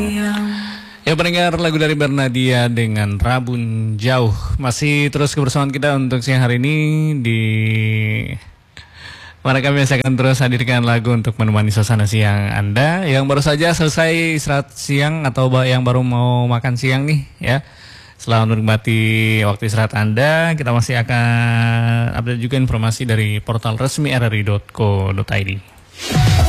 Ya, pendengar, lagu dari Bernadia dengan Rabun Jauh. Masih terus kebersamaan kita untuk siang hari ini di mana kami akan terus hadirkan lagu untuk menemani suasana siang Anda yang baru saja selesai istirahat siang atau yang baru mau makan siang nih ya. Selamat menikmati waktu istirahat Anda. Kita masih akan update juga informasi dari portal resmi rri.co.id.